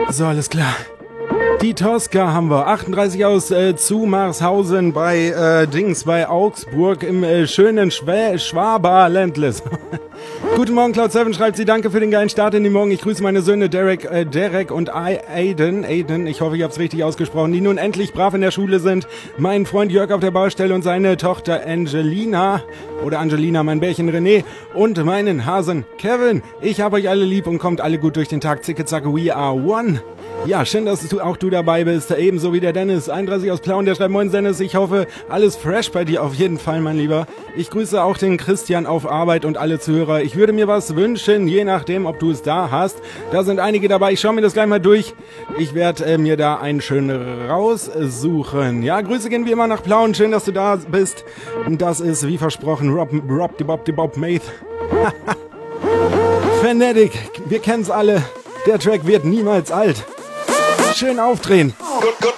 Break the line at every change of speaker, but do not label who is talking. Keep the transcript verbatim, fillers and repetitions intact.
So, alles klar. Die Tosca haben wir. achtunddreißig aus äh, zu Marshausen bei äh, Dings, bei Augsburg im äh, schönen Schwä Schwaberländles. Guten Morgen, Cloud sieben schreibt sie, danke für den geilen Start in den Morgen. Ich grüße meine Söhne Derek, äh, Derek und I, Aiden, Aiden, ich hoffe, ich habe es richtig ausgesprochen, die nun endlich brav in der Schule sind. Mein Freund Jörg auf der Baustelle und seine Tochter Angelina, oder Angelina, mein Bärchen René und meinen Hasen Kevin. Ich hab euch alle lieb und kommt alle gut durch den Tag. Zicke, zacke, we are one. Ja, schön, dass du, auch du dabei bist. Ebenso wie der Dennis, einunddreißig aus Plauen, der schreibt, moin Dennis, ich hoffe, alles fresh bei dir auf jeden Fall, mein Lieber. Ich grüße auch den Christian auf Arbeit und alle Zuhörer. Ich würde mir was wünschen, je nachdem, ob du es da hast. Da sind einige dabei, ich schaue mir das gleich mal durch. Ich werde äh, mir da einen schönen raussuchen. Ja, Grüße gehen wie immer nach Plauen, schön, dass du da bist. Und das ist, wie versprochen, Rob, Rob, die Bob, die Bob, Maith. Fanatic, wir kennen's alle. Der Track wird niemals alt. Schön aufdrehen.
Good, good